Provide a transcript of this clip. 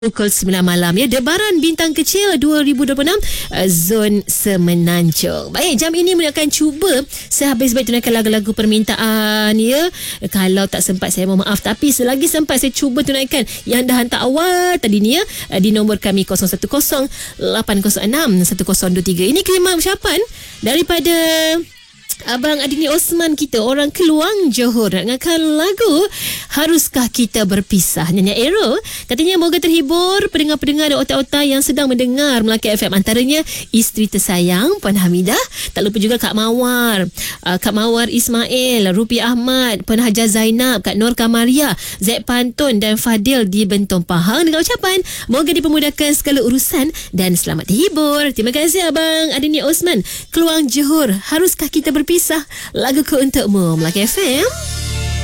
Pukul 9 malam ya. Debaran Bintang Kecil 2026 Zon Semenanjung. Baik, jam ini saya akan cuba sehabis-habis tunaikan lagu-lagu permintaan ya. Kalau tak sempat saya mohon maaf, tapi selagi sempat saya cuba tunaikan yang dah hantar awal tadi ni ya, di nombor kami 010-806-1023. Ini kiriman ucapan daripada Abang Adini Osman kita, orang Keluang, Johor, nak dengarkan lagu Haruskah Kita Berpisah. Nyanyi Aero katanya moga terhibur pendengar-pendengar dan otak-otak yang sedang mendengar Melaka FM, antaranya isteri tersayang Puan Hamidah, tak lupa juga Kak Mawar, Kak Mawar Ismail, Rupi Ahmad, Puan Hajar Zainab, Kak Nur Kamaria, Zaid Pantun dan Fadil di Bentong Pahang, dengan ucapan moga dipermudahkan segala urusan dan selamat terhibur. Terima kasih Abang Adini Osman, Keluang, Johor. Haruskah Kita Berpisah, laguku untukmu, Melaka FM.